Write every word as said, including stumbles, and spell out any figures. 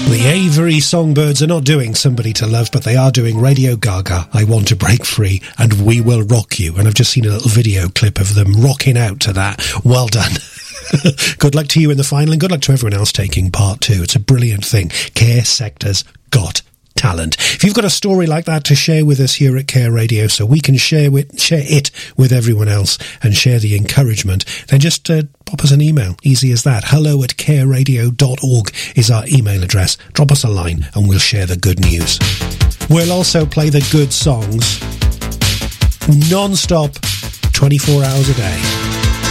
The Avery Songbirds are not doing Somebody to Love, but they are doing Radio Gaga, I Want to Break Free, and We Will Rock You. And I've just seen a little video clip of them rocking out to that. Well done. Good luck to you in the final, and good luck to everyone else taking part too. It's a brilliant thing. Care Sector's got talent. If you've got a story like that to share with us here at Care Radio, so we can share with share it with everyone else and share the encouragement, then just uh, pop us an email. Easy as that. Hello at care radio dot org is our email address. Drop us a line and we'll share the good news. We'll also play the good songs non-stop, twenty-four hours a day.